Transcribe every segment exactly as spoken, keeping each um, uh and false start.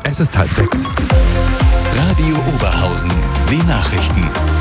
Es ist halb sechs. Radio Oberhausen, die Nachrichten.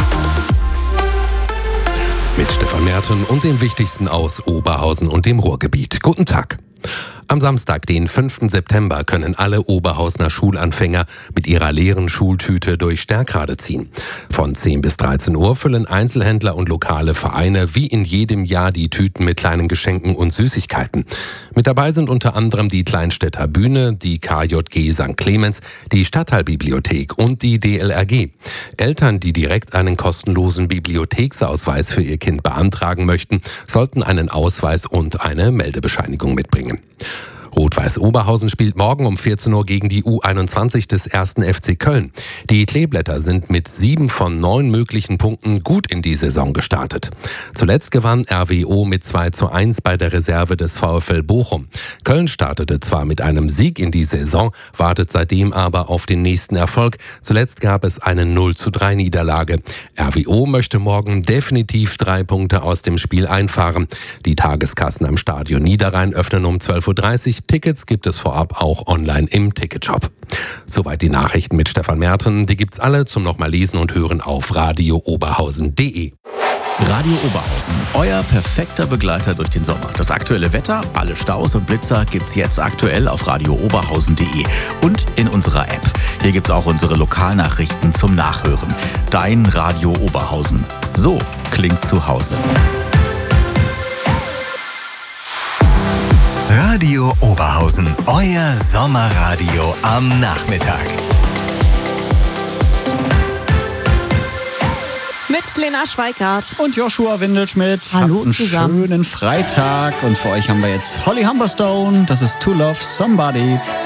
Mit Stefan Merten und dem Wichtigsten aus Oberhausen und dem Ruhrgebiet. Guten Tag. Am Samstag, den fünften September, können alle Oberhausener Schulanfänger mit ihrer leeren Schultüte durch Stärkrade ziehen. Von zehn bis dreizehn Uhr füllen Einzelhändler und lokale Vereine wie in jedem Jahr die Tüten mit kleinen Geschenken und Süßigkeiten. Mit dabei sind unter anderem die Kleinstädter Bühne, die K J G Sankt Clemens, die Stadtteilbibliothek und die D L R G. Eltern, die direkt einen kostenlosen Bibliotheksausweis für ihr Kind beantragen möchten, sollten einen Ausweis und eine Meldebescheinigung mitbringen. Rot-Weiß Oberhausen spielt morgen um vierzehn Uhr gegen die U einundzwanzig des ersten F C Köln. Die Kleeblätter sind mit sieben von neun möglichen Punkten gut in die Saison gestartet. Zuletzt gewann R W O mit zwei zu eins bei der Reserve des VfL Bochum. Köln startete zwar mit einem Sieg in die Saison, wartet seitdem aber auf den nächsten Erfolg. Zuletzt gab es eine null zu drei Niederlage. R W O möchte morgen definitiv drei Punkte aus dem Spiel einfahren. Die Tageskassen am Stadion Niederrhein öffnen um zwölf Uhr dreißig. Tickets gibt es vorab auch online im Ticketshop. Soweit die Nachrichten mit Stefan Merten. Die gibt's alle zum nochmal lesen und hören auf radio oberhausen punkt de. Radio Oberhausen, euer perfekter Begleiter durch den Sommer. Das aktuelle Wetter, alle Staus und Blitzer gibt's jetzt aktuell auf radio oberhausen punkt de und in unserer App. Hier gibt's auch unsere Lokalnachrichten zum Nachhören. Dein Radio Oberhausen. So klingt zu Hause. Radio Oberhausen, euer Sommerradio am Nachmittag. Mit Lena Schweikart und Joshua Windelschmidt. Hallo Habt einen zusammen. Schönen Freitag und für euch haben wir jetzt Holly Humberstone. Das ist To Love Somebody.